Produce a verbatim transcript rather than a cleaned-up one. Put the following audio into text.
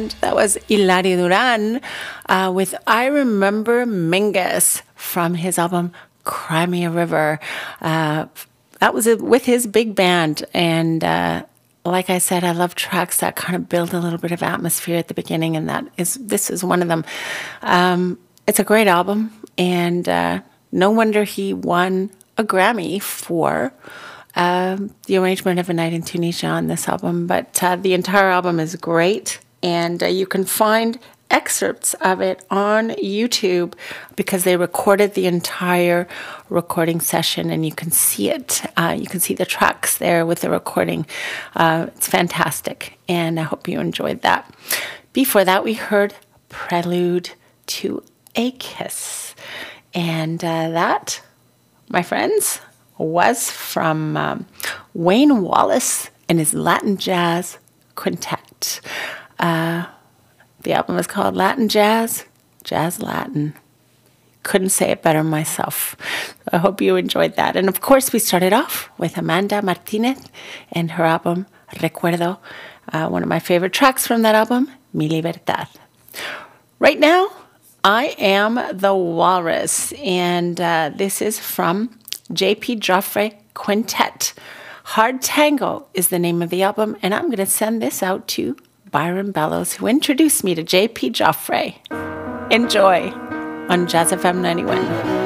band. That was Hilario Duran uh, with I Remember Mingus from his album Cry Me a River. Uh, that was a, with his big band. And uh, like I said, I love tracks that kind of build a little bit of atmosphere at the beginning. And that is this is one of them. Um, it's a great album. And uh, no wonder he won a Grammy for Um, the arrangement of A Night in Tunisia on this album, but uh, the entire album is great, and uh, you can find excerpts of it on YouTube because they recorded the entire recording session, and you can see it. Uh, you can see the tracks there with the recording. Uh, it's fantastic, and I hope you enjoyed that. Before that, we heard Prelude to a Kiss, and uh, that, my friends, was from um, Wayne Wallace and his Latin Jazz Quintet. Uh, the album is called Latin Jazz, Jazz Latin. Couldn't say it better myself. I hope you enjoyed that. And of course, we started off with Amanda Martinez and her album Recuerdo, uh, one of my favorite tracks from that album, Mi Libertad. Right now, I am the Walrus, and uh, this is from J P Joffre Quintet. Hard Tango is the name of the album, and I'm going to send this out to Byron Bellows, who introduced me to J P Joffre. Enjoy on Jazz F M ninety-one.